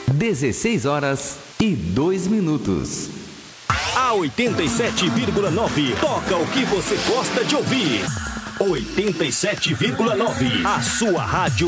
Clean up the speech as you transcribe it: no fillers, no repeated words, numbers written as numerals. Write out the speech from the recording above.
16h02. A 87,9 toca o que você gosta de ouvir. 87,9, a sua rádio